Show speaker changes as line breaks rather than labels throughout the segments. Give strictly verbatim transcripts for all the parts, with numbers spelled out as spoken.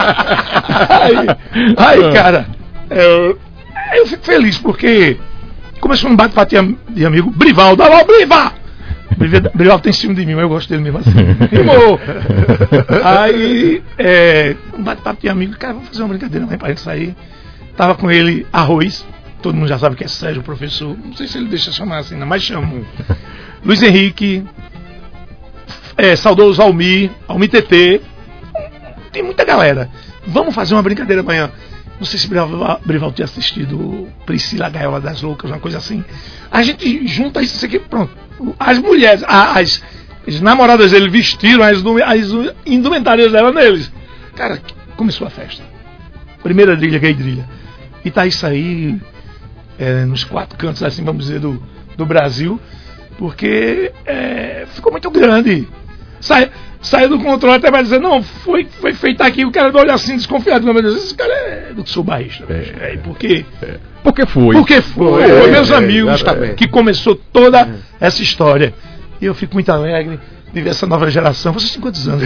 aí, aí, cara, eu, eu fico feliz porque começou um bate-papo de amigo, Brivaldo, alô, Briva! Brivaldo tem ciúme de mim, mas eu gosto dele mesmo assim. Rimou! Aí, é, um bate-papo de amigo, cara, vamos fazer uma brincadeira né, pra gente sair. Tava com ele, Arroz, todo mundo já sabe que é Sérgio, professor, não sei se ele deixa chamar assim, não, mas chamo. Luiz Henrique, é, saudoso Almir, Almir T T, tem muita galera. Vamos fazer uma brincadeira amanhã. Não sei se Brivaldo tinha assistido Priscila Gaiola das Loucas, uma coisa assim. A gente junta isso aqui, pronto. As mulheres, as, as namoradas dele vestiram as, as indumentárias dela neles. Cara, começou a festa. Primeira trilha, gay trilha. E tá isso aí é, nos quatro cantos, assim, vamos dizer, do, do Brasil. Porque é, ficou muito grande. Sai, saiu do controle até vai dizer, não, foi, foi feito aqui, o cara olha assim, desconfiado. Meu Deus, esse cara é do Sul Barrista. É, é, por quê?
É. Porque foi.
Porque foi. Foi, meus
é,
amigos é, que começou toda essa história. E eu fico muito alegre de ver essa nova geração. Vocês têm quantos anos?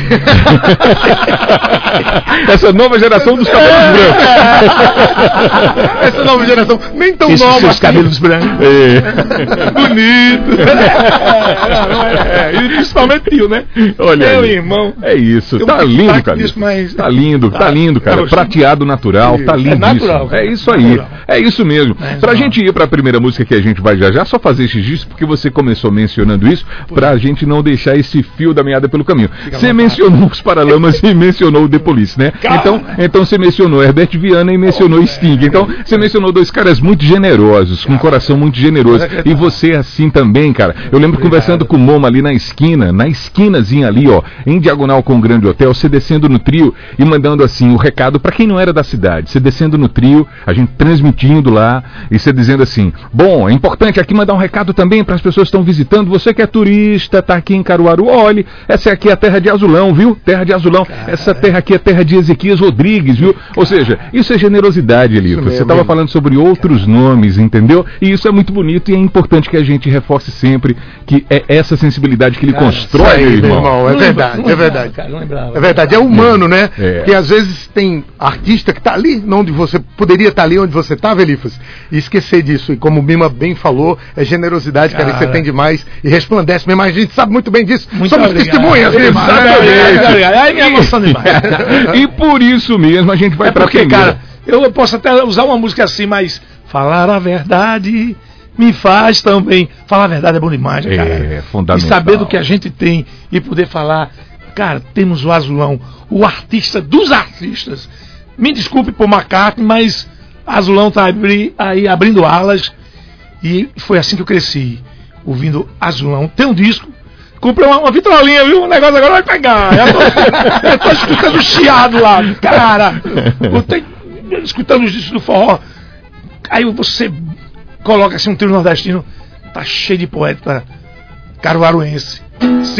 Essa nova geração dos cabelos brancos.
Essa nova geração, nem tão
Esses
nova.
Seus cabelos brancos.
É. Bonito. É, é, e principalmente tio, né?
Olha
meu
aí.
Irmão.
É isso.
Eu
Tá lindo, cara.
Disso, mas...
Tá lindo, tá, tá lindo, cara. Tá Prateado natural, tá lindo.
É natural.
É isso aí. Natural. É isso mesmo. É, pra não. gente ir pra primeira música que a gente vai já já, só fazer esse registro, porque você começou mencionando isso, pra gente não deixar esse fio da meada pelo caminho. Você mencionou os Paralamas e mencionou o The Police, né? Cara. Então, então você mencionou Herbert Viana e mencionou oh, Sting. É, então, você mencionou dois caras muito generosos, com um coração muito generoso. E você assim também, cara. Eu lembro Obrigado. conversando com o Moma ali na esquina, na esquinazinha ali, ó, em diagonal com o Grande Hotel, você descendo no trio e mandando assim o recado pra quem não era da cidade. Você descendo no trio, a gente transmitindo lá e você dizendo assim: bom, é importante aqui mandar um recado também para as pessoas que estão visitando. Você que é turista, tá aqui em Caruaru, olhe, essa aqui é a terra de Azulão, viu? Terra de Azulão. Cara, essa terra aqui é terra de Ezequias Rodrigues, viu? Cara. Ou seja, isso é generosidade, Elito. Você estava falando sobre outros cara. nomes, entendeu? E isso é muito bonito e é importante que a gente reforce sempre que é essa sensibilidade que ele cara, constrói,
aí,
meu irmão.
irmão. É
não
verdade,
não
é verdade.
Cara, não lembrava,
é verdade, é humano, né?
É.
Porque às vezes tem artista que tá ali, onde você poderia estar tá ali onde você estava, Elifas, e esquecer disso. E como o Bima bem falou, é generosidade, cara, cara que você tem demais e resplandece mesmo. A gente sabe muito bem disso.
Muito
Somos
obrigado.
testemunhas,
Exatamente. Aí me emoção demais.
E por isso mesmo a gente vai
é
pra
porque,
primeira.
cara, eu posso até usar uma música assim, mas falar a verdade me faz também. Falar a verdade é bom demais, cara.
É, fundamental.
E saber do que a gente tem e poder falar. Cara, temos o Azulão, o artista dos artistas. Me desculpe por McCartney, mas Azulão tá abri, aí abrindo alas. E foi assim que eu cresci, ouvindo Azulão. Tem um disco. Comprei uma, uma vitrolinha, viu? O negócio agora vai pegar. Eu tô, eu tô escutando o chiado lá. Cara, eu tô escutando os discos do forró. Aí você coloca assim um trio nordestino, tá cheio de poeta caruaruense.